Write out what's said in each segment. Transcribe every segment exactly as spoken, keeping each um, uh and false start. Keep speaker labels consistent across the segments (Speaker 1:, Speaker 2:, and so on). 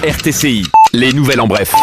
Speaker 1: R T C I, les nouvelles en bref.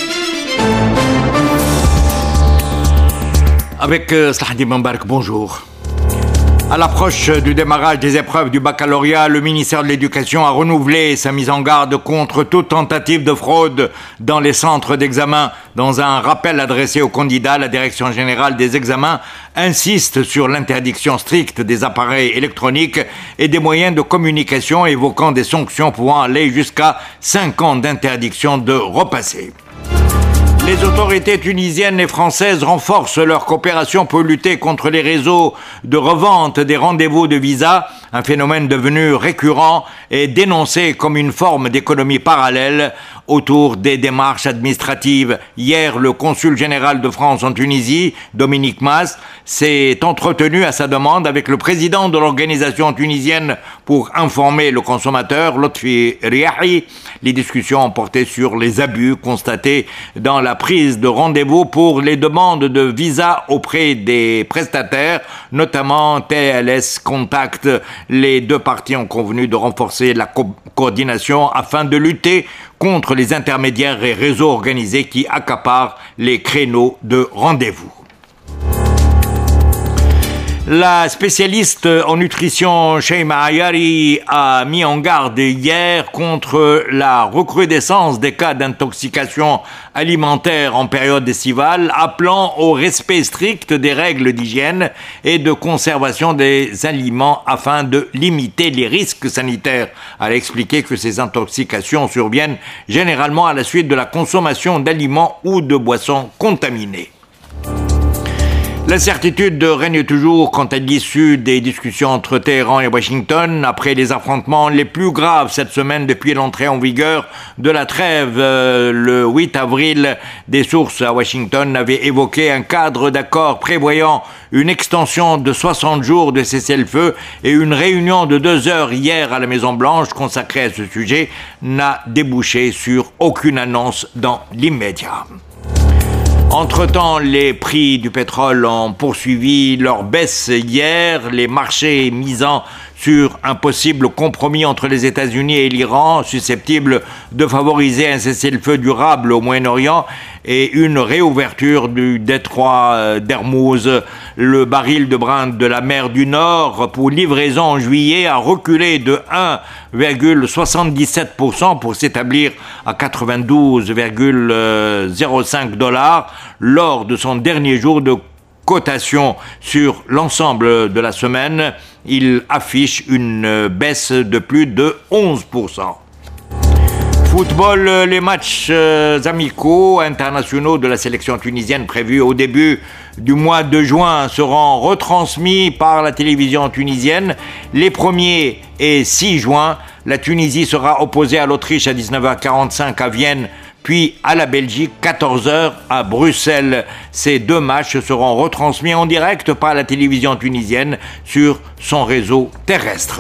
Speaker 2: Avec euh, Slahdi Mambark, bonjour. À l'approche du démarrage des épreuves du baccalauréat, le ministère de l'Éducation a renouvelé sa mise en garde contre toute tentative de fraude dans les centres d'examen. Dans un rappel adressé aux candidats, la Direction générale des examens insiste sur l'interdiction stricte des appareils électroniques et des moyens de communication, évoquant des sanctions pouvant aller jusqu'à cinq ans d'interdiction de repasser. Les autorités tunisiennes et françaises renforcent leur coopération pour lutter contre les réseaux de revente des rendez-vous de visa, un phénomène devenu récurrent et dénoncé comme une forme d'économie parallèle autour des démarches administratives. Hier, le consul général de France en Tunisie, Dominique Mas, s'est entretenu à sa demande avec le président de l'organisation tunisienne pour informer le consommateur, Lotfi Riahi. Les discussions ont porté sur les abus constatés dans la prise de rendez-vous pour les demandes de visa auprès des prestataires, notamment T L S Contact. Les deux parties ont convenu de renforcer la co- coordination afin de lutter contre les intermédiaires et réseaux organisés qui accaparent les créneaux de rendez-vous. La spécialiste en nutrition Sheima Ayari a mis en garde hier contre la recrudescence des cas d'intoxication alimentaire en période estivale, appelant au respect strict des règles d'hygiène et de conservation des aliments afin de limiter les risques sanitaires. Elle a expliqué que ces intoxications surviennent généralement à la suite de la consommation d'aliments ou de boissons contaminées. L'incertitude règne toujours quant à l'issue des discussions entre Téhéran et Washington après les affrontements les plus graves cette semaine depuis l'entrée en vigueur de la trêve euh, le huit avril. Des sources à Washington avaient évoqué un cadre d'accord prévoyant une extension de soixante jours de cessez-le-feu et une réunion de deux heures hier à la Maison-Blanche consacrée à ce sujet n'a débouché sur aucune annonce dans l'immédiat. Entre-temps, les prix du pétrole ont poursuivi leur baisse hier, les marchés misant sur un possible compromis entre les États-Unis et l'Iran, susceptible de favoriser un cessez-le-feu durable au Moyen-Orient et une réouverture du détroit d'Hermouz. Le baril de Brent de la mer du Nord pour livraison en juillet a reculé de un virgule soixante-dix-sept pour cent pour s'établir à quatre-vingt-douze virgule zéro cinq dollars lors de son dernier jour de cotation. Sur l'ensemble de la semaine, il affiche une baisse de plus de onze pour cent. Football, les matchs euh, amicaux internationaux de la sélection tunisienne prévus au début du mois de juin seront retransmis par la télévision tunisienne. Les premiers et six juin, la Tunisie sera opposée à l'Autriche à dix-neuf heures quarante-cinq à Vienne, puis à la Belgique, quatorze heures à Bruxelles. Ces deux matchs seront retransmis en direct par la télévision tunisienne sur son réseau terrestre.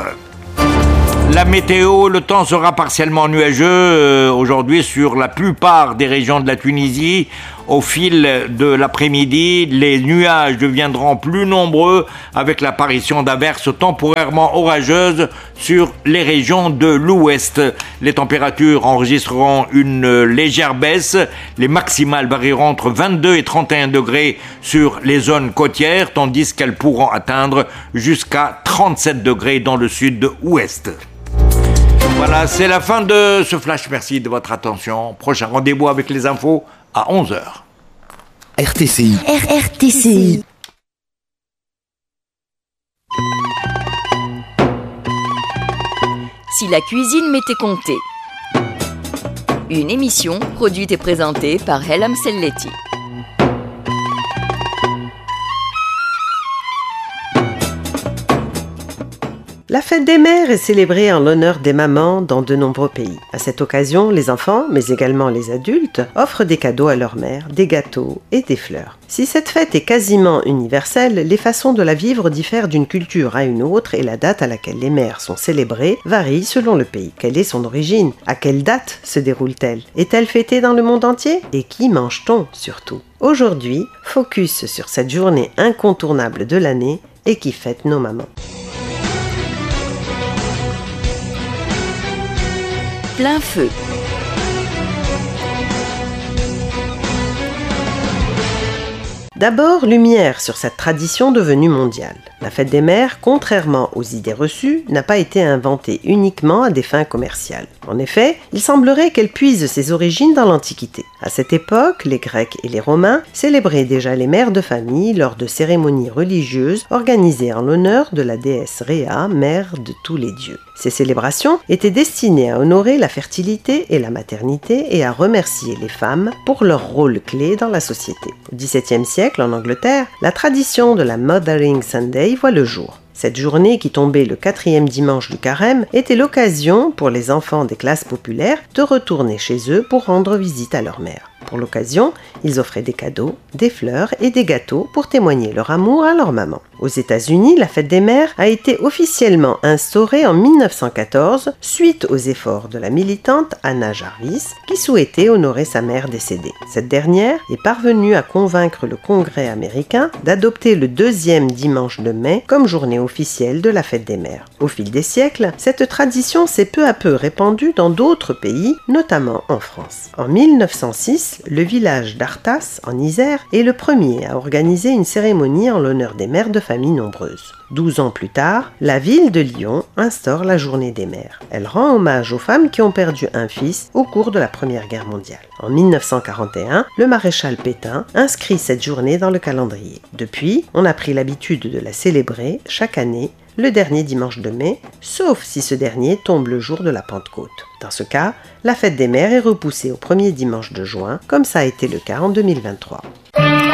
Speaker 2: La météo, le temps sera partiellement nuageux euh, aujourd'hui sur la plupart des régions de la Tunisie. Au fil de l'après-midi, les nuages deviendront plus nombreux avec l'apparition d'averses temporairement orageuses sur les régions de l'ouest. Les températures enregistreront une légère baisse. Les maximales varieront entre vingt-deux et trente et un degrés sur les zones côtières, tandis qu'elles pourront atteindre jusqu'à trente-sept degrés dans le sud-ouest. Voilà, c'est la fin de ce flash. Merci de votre attention. Prochain rendez-vous avec les infos à onze heures.
Speaker 1: R T C I.
Speaker 3: R R T C I.
Speaker 4: Si la cuisine m'était comptée. Une émission produite et présentée par Hellam Selletti.
Speaker 5: La fête des mères est célébrée en l'honneur des mamans dans de nombreux pays. À cette occasion, les enfants, mais également les adultes, offrent des cadeaux à leur mère, des gâteaux et des fleurs. Si cette fête est quasiment universelle, les façons de la vivre diffèrent d'une culture à une autre et la date à laquelle les mères sont célébrées varie selon le pays. Quelle est son origine? À quelle date se déroule-t-elle? Est-elle fêtée dans le monde entier? Et qui mange-t-on surtout? Aujourd'hui, focus sur cette journée incontournable de l'année et qui fête nos mamans.
Speaker 4: Plein feu.
Speaker 5: D'abord, lumière sur cette tradition devenue mondiale. La fête des mères, contrairement aux idées reçues, n'a pas été inventée uniquement à des fins commerciales. En effet, il semblerait qu'elle puise ses origines dans l'Antiquité. À cette époque, les Grecs et les Romains célébraient déjà les mères de famille lors de cérémonies religieuses organisées en l'honneur de la déesse Rhea, mère de tous les dieux. Ces célébrations étaient destinées à honorer la fertilité et la maternité et à remercier les femmes pour leur rôle clé dans la société. Au dix-septième siècle, en Angleterre, la tradition de la Mothering Sunday voit le jour. Cette journée, qui tombait le quatrième dimanche du carême, était l'occasion pour les enfants des classes populaires de retourner chez eux pour rendre visite à leur mère. Pour l'occasion, ils offraient des cadeaux, des fleurs et des gâteaux pour témoigner leur amour à leur maman. Aux États-Unis, la fête des mères a été officiellement instaurée en mille neuf cent quatorze suite aux efforts de la militante Anna Jarvis qui souhaitait honorer sa mère décédée. Cette dernière est parvenue à convaincre le Congrès américain d'adopter le deuxième dimanche de mai comme journée officielle de la fête des mères. Au fil des siècles, cette tradition s'est peu à peu répandue dans d'autres pays, notamment en France. En mille neuf cent six, le village d'Artas, en Isère, est le premier à organiser une cérémonie en l'honneur des mères de famille nombreuses. Douze ans plus tard, la ville de Lyon instaure la journée des mères. Elle rend hommage aux femmes qui ont perdu un fils au cours de la Première Guerre mondiale. En mille neuf cent quarante et un, le maréchal Pétain inscrit cette journée dans le calendrier. Depuis, on a pris l'habitude de la célébrer chaque année le dernier dimanche de mai, sauf si ce dernier tombe le jour de la Pentecôte. Dans ce cas, la fête des mères est repoussée au premier dimanche de juin, comme ça a été le cas en deux mille vingt-trois.